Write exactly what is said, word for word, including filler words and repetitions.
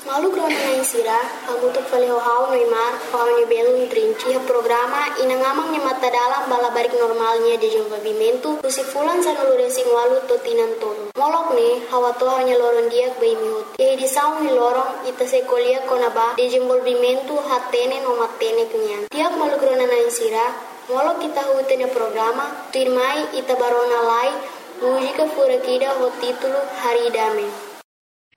Malu krona na insira, hamutu faleo hau Neymar, hau ni belum trinci programa inangamang ni mata dalam balabarik normalnya di desenvolvimento, usi fulan sanulu resing walu totinan tonu. Molok ni, hawa toha hanya lorong diak bayi mihut. Ye di saung ni lorong, ita sekolia konaba, desenvolvimento hatene no matene kenyan. Tiak malu krona na insira, molok kita hutenya programa, tuirmai ita barona lai, mujika furakida ho titulo Hari Dame.